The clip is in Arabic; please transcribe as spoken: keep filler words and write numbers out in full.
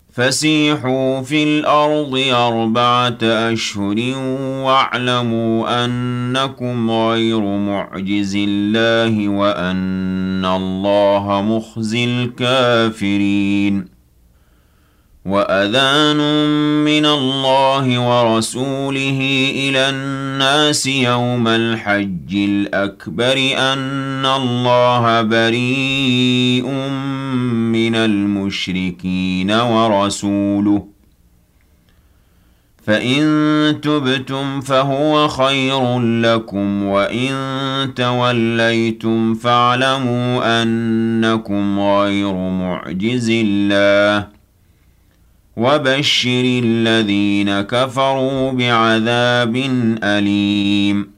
فسيحوا في الأرض أربعة أشهر واعلموا أنكم غير معجز الله وأن الله مخزي الكافرين. وأذان من الله ورسوله إلى الناس يوم الحج الأكبر أن الله بريء من المشركين ورسوله، فإن تبتم فهو خير لكم، وإن توليتم فاعلموا أنكم غير معجز الله، وبشر الذين كفروا بعذاب أليم.